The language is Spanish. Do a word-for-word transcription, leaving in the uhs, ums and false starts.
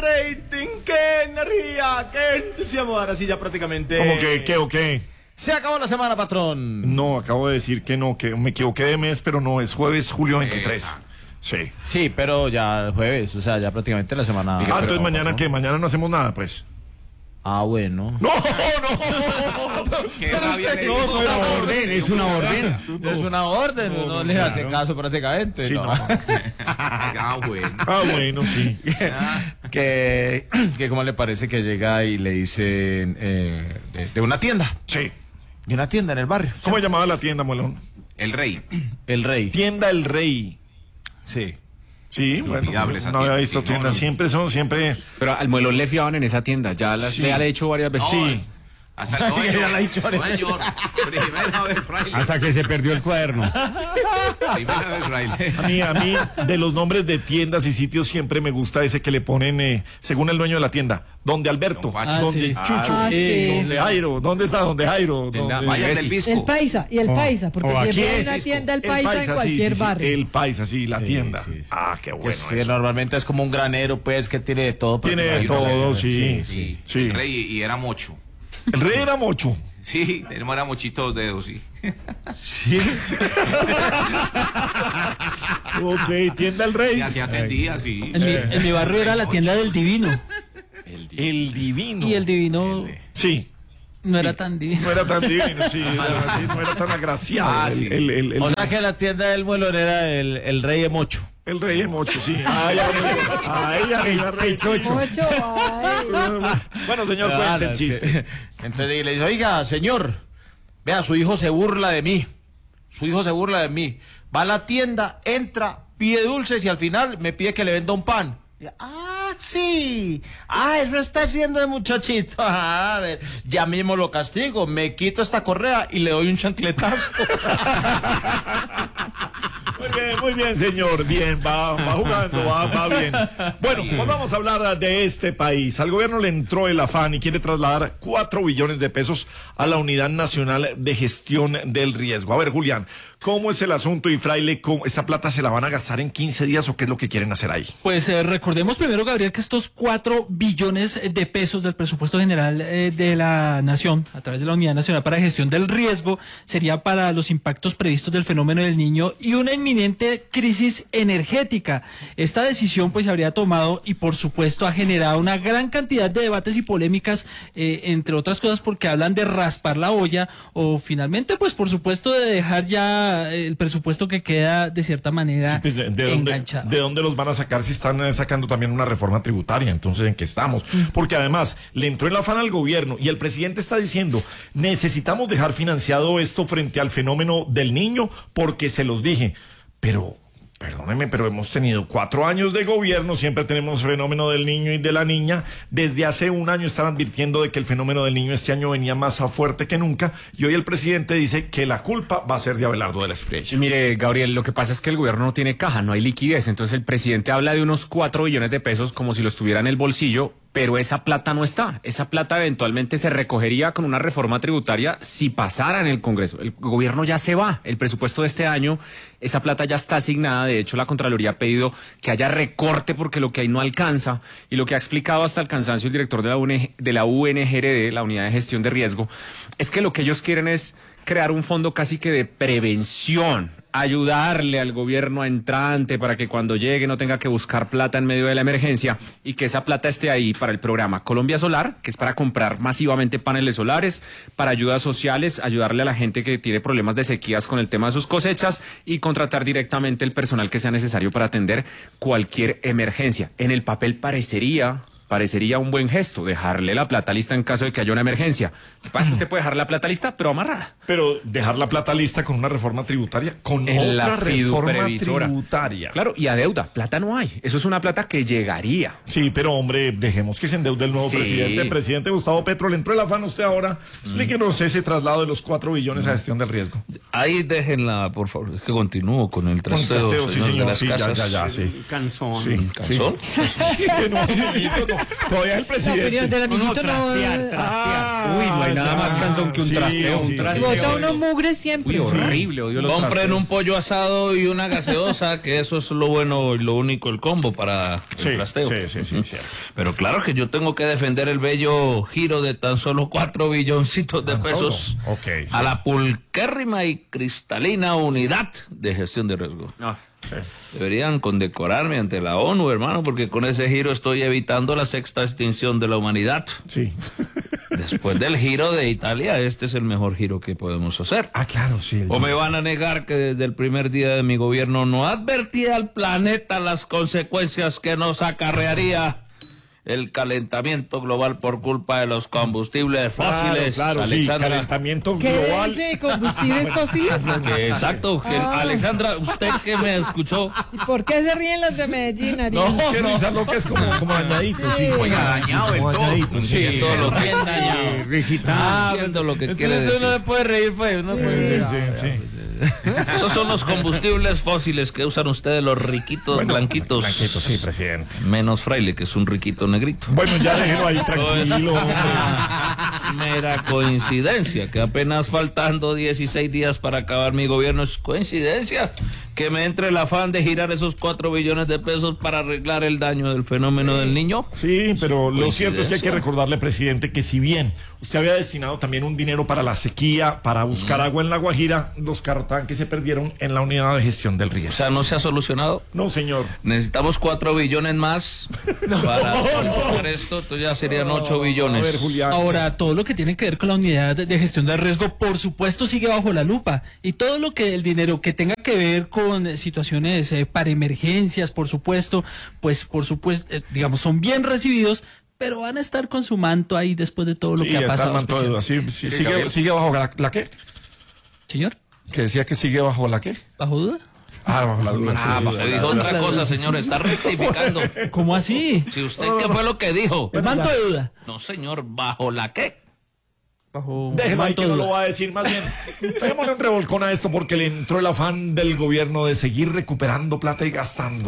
rating, qué energía, qué entusiasmo. Ahora sí ya prácticamente... ¿Cómo que qué o qué? Se acabó la semana, patrón. No, acabo de decir que no, que me equivoqué de mes, pero no, es jueves, julio veintitrés. Esa. Sí. Sí, pero ya el jueves, o sea, ya prácticamente la semana... Ah, entonces mañana, patrón. ¿qué? Mañana no hacemos nada, pues. Ah, bueno. No, no. Qué rabia le No, digo. no era orden, es una orden. Es una orden, no, No, le claro. hace caso prácticamente. Sí, no. no. Ah, bueno. Ah, bueno, sí. que, que cómo le parece que llega y le dicen eh, de, de una tienda, Sí. de una tienda en el barrio. ¿Cómo se llamaba la tienda, Molón? El rey. El Rey. Tienda El Rey. Sí. Sí, bueno, Inolvidable esa no había tienda, visto sí, no, tiendas, no. siempre son, siempre... Pero al muelón le fiaban en esa tienda, ya la, Sí. se le ha hecho varias veces. No, Sí. es- Hasta el noveno. Ya la ha dicho varias No, señor. Primera vez, fraile. Hasta que se perdió el cuaderno. Primera vez, fraile. A mí, a mí, de los nombres de tiendas y sitios siempre me gusta ese que le ponen, eh, según el dueño de la tienda, donde Alberto, Don Pacho. donde Ah, Chucho, Ah, sí. donde Jairo, ¿dónde está donde Jairo? Tienda- ¿Dónde- Vayan Messi. del Visco. El paisa, y el O- paisa, porque o aquí siempre hay es una Visco. tienda el El paisa, en sí, cualquier sí, sí, barrio. el paisa, sí, la Sí, tienda. sí, sí. Ah, qué Que bueno sí, eso. normalmente es como un granero, pues, que tiene de todo. Tiene de prácticamente. todo, sí. Sí, Sí. el rey y era mocho. El Rey era mocho. Sí, él era mochito de dedos, sí. Sí. Ok, tienda El Rey. Y así atendía, sí. En mi, en mi barrio era la tienda del divino. El divino. Y el divino Sí. no era tan divino. No era tan divino, sí, era así, no era tan agraciado. Ah, el, sí. el, el, el- O sea que la tienda del muelón era el, el Rey de Mocho. el Rey es mocho, sí. Ay, arriba, ay, arriba, Rey Chocho. Ocho, ay. Bueno, señor, Claro, cuente el es chiste. que- Entonces le dice, oiga, señor, vea, su hijo se burla de mí. Su hijo se burla de mí. Va a la tienda, entra, pide dulces y al final me pide que le venda un pan. Y, ah, sí. Ah, eso está haciendo el muchachito. Ah, a ver, ya mismo lo castigo. Me quito esta correa y le doy un chancletazo. Muy bien, muy bien, señor. Bien, va, va jugando, va, va bien. Bueno, pues vamos a hablar de este país. Al gobierno le entró el afán y quiere trasladar cuatro billones de pesos a la Unidad Nacional de Gestión del Riesgo. A ver, Julián, ¿cómo es el asunto? Y Fraile, ¿cómo, ¿esta plata se la van a gastar en quince días o qué es lo que quieren hacer ahí? Pues eh, recordemos primero, Gabriel, que estos cuatro billones de pesos del presupuesto general eh, de la Nación, a través de la Unidad Nacional para Gestión del Riesgo, sería para los impactos previstos del fenómeno del Niño y una inminente crisis energética. Esta decisión pues se habría tomado y por supuesto ha generado una gran cantidad de debates y polémicas, eh, entre otras cosas porque hablan de raspar la olla o finalmente pues por supuesto de dejar ya el presupuesto que queda de cierta manera Pues, ¿De, de dónde, enganchado. ¿De dónde los van a sacar si están eh, sacando también una reforma tributaria? Entonces, ¿en qué estamos? Porque además le entró el afán al gobierno y el presidente está diciendo, necesitamos dejar financiado esto frente al fenómeno del niño porque se los dije. Pero, perdónenme, pero hemos tenido cuatro años de gobierno, siempre tenemos fenómeno del niño y de la niña. Desde hace un año están advirtiendo de que el fenómeno del niño este año venía más a fuerte que nunca y hoy el presidente dice que la culpa va a ser de Abelardo de la Espriella. Mire, Gabriel, lo que pasa es que el gobierno no tiene caja, no hay liquidez. Entonces el presidente habla de unos cuatro billones de pesos como si los tuviera en el bolsillo, pero esa plata no está. Esa plata eventualmente se recogería con una reforma tributaria si pasara en el Congreso. El gobierno ya se va. El presupuesto de este año, esa plata ya está asignada. De hecho, la Contraloría ha pedido que haya recorte porque lo que hay no alcanza. Y lo que ha explicado hasta el cansancio el director de la, U N G, de la U N G R D, la Unidad de Gestión de Riesgo, es que lo que ellos quieren es crear un fondo casi que de prevención, ayudarle al gobierno entrante para que cuando llegue no tenga que buscar plata en medio de la emergencia y que esa plata esté ahí para el programa Colombia Solar, que es para comprar masivamente paneles solares, para ayudas sociales, ayudarle a la gente que tiene problemas de sequías con el tema de sus cosechas y contratar directamente el personal que sea necesario para atender cualquier emergencia. En el papel parecería... Parecería un buen gesto, dejarle la plata lista en caso de que haya una emergencia. Lo que pasa es que usted puede dejar la plata lista, pero amarrada. Pero dejar la plata lista con una reforma tributaria, con En otra la reforma fiduprevisora. tributaria. Claro, y a deuda, plata no hay. Eso es una plata que llegaría. Sí, pero hombre, dejemos que se endeude el nuevo Sí. presidente. Presidente Gustavo Petro, le entró el afán a usted ahora. Explíquenos ese traslado de los cuatro billones a gestión del riesgo. Ahí déjenla, por favor. Es que continúo con el Con el trasteo, trasteo, sí, señor, de señor, las sí, ya, casas. ya, ya, sí. Cansón. Sí, ¿Cansón? Sí, no, Miguelito, no, todavía el La opinión presidente. del amiguito no. Ah, Uy, no hay nada ya. más cansón que un Sí, trasteo. sí, Un sí, trasteo. sí. Bota unos mugres siempre. Uy, horrible, odio los Compren trasteos. un pollo asado y una gaseosa, que eso es lo bueno y lo único, el combo para Sí, el trasteo. sí, sí, sí, Ujú. cierto. Pero claro que yo tengo que defender el bello giro de tan solo cuatro billoncitos de ¿Tan pesos solo? Ok, sí. a la pulquérrima y cristalina unidad de gestión de riesgo. Ah, Deberían condecorarme ante la ONU, hermano, porque con ese giro estoy evitando la sexta extinción de la humanidad. Sí. Después del giro de Italia, este es el mejor giro que podemos hacer. Ah, claro, sí. el- ¿O me van a negar que desde el primer día de mi gobierno no advertí al planeta las consecuencias que nos acarrearía el calentamiento global por culpa de los combustibles Claro, fósiles? claro, sí, Alexandra. calentamiento ¿Qué global. dice? ¿Combustibles fósiles? Que exacto, que Ah. Alexandra, usted que me escuchó, ¿Y por qué se ríen los de Medellín, Ariel? No, que risa loca es como, como dañadito, sí. Oiga, dañado el como todo. dañadito, sí. entiendo lo que, Ah, entiendo lo que entonces quiere uno decir. se puede reír, pues. Uno puede Sí, reír. sí, sí. Esos son los combustibles fósiles que usan ustedes los riquitos Bueno, blanquitos. Blanquito, sí, presidente. Menos Fraile, que es un riquito negrito. Bueno, ya déjelo ahí tranquilo. hombre. Mera coincidencia que apenas faltando dieciséis días para acabar mi gobierno, es coincidencia que me entre el afán de girar esos cuatro billones de pesos para arreglar el daño del fenómeno del niño. Sí, pero lo cierto es que hay que Coincidencia. recordarle, presidente, que si bien usted había destinado también un dinero para la sequía, para buscar agua en La Guajira, los carrotanques se perdieron en la unidad de gestión del O riesgo. sea, no se ha solucionado. No, señor. Necesitamos cuatro billones más para solucionar esto, entonces ya serían ocho billones. A ver, Julián. Ahora, todo lo que tiene que ver con la unidad de de gestión del riesgo, por supuesto, sigue bajo la lupa. Y todo lo que el dinero que tenga que ver con eh, situaciones eh, para emergencias, por supuesto, pues, por supuesto, eh, digamos, son bien recibidos, pero van a estar con su manto ahí después de todo lo Sí, que ha está pasado. el manto de duda. especialmente. Sí, sí, sigue, sigue bajo la, la qué? Señor, Que decía que sigue bajo la qué? ¿bajo duda? Ah, bajo la duda. Ah, sí, bajo- sí, dijo sí. otra cosa, señor, está rectificando. ¿Cómo así? Si usted, ¿qué fue lo que dijo? ¿El manto de duda? No, señor, ¿bajo la qué? Bajo el Déjelo ahí manto que de no duda. lo va a decir más bien. Démosle un revolcón a esto porque le entró el afán del gobierno de seguir recuperando plata y gastando.